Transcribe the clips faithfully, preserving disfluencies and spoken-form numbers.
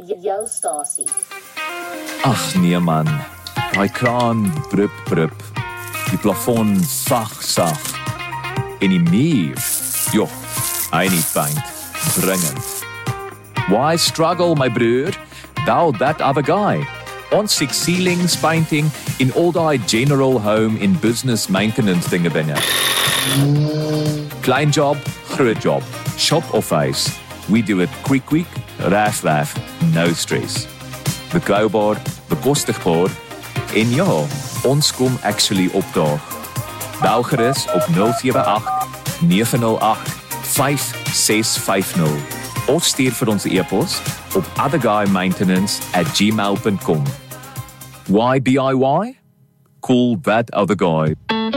jou stasie. Ag nee man, daai kraan brup brup, die plafon sag sag, en die muur, joh, I need paint, dringend. Why struggle my broer, thou that other guy? Ons six ceilings painting in all die general home in business maintenance dinge binne. Klein job, groot job, shop of face, we do it quick quick, raf raf, no stress. Betrouwbaar, bekostigbaar, en ja, ons kom actually opdaag. Bel gerus op nul sewe agt nege nul agt vyf ses vyf nul of stuur vir ons e-pos op otherguymaintenance at gmail dot com. Why D I Y? Call that other guy.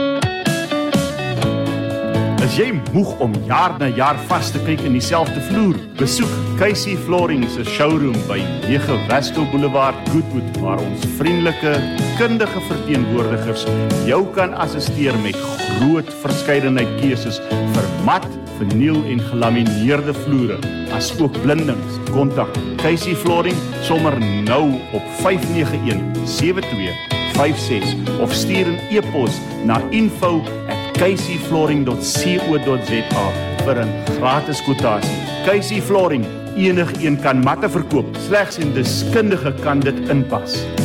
As jy moeg om jaar na jaar vas te kyk in dieselfde vloer, besoek Casey Flooring se showroom by nege Westel Boulevard, Goodwood, waar ons vriendelike, kundige verteenwoordigers jou kan assisteer met groot verskeidenheid keuses vir mat, verniel en gelamineerde vloere, as ook blindings. Kontak Casey Flooring sommer nou op vyf nege een sewe twee vyf ses of stuur 'n e-pos na info at casey flooring dot co dot za vir 'n gratis kwotasie. Casey Flooring, enigeen kan matte verkoop, slegs en deskundige kan dit inpas.